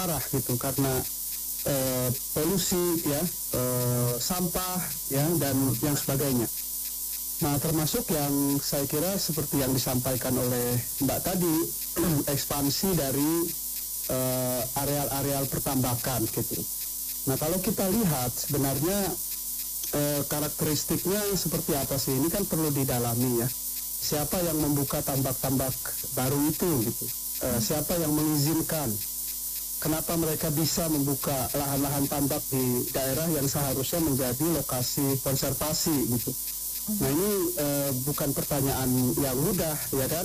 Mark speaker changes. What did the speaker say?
Speaker 1: parah gitu karena polusi ya, sampah ya, dan yang sebagainya. Nah, termasuk yang saya kira seperti yang disampaikan oleh Mbak tadi, ekspansi dari areal-areal pertambakan gitu. Nah, kalau kita lihat sebenarnya karakteristiknya seperti apa sih? Ini kan perlu didalami ya. Siapa yang membuka tambak-tambak baru itu gitu? Siapa yang mengizinkan? Kenapa mereka bisa membuka lahan-lahan tambak di daerah yang seharusnya menjadi lokasi konservasi gitu? Nah, ini bukan pertanyaan yang mudah ya kan?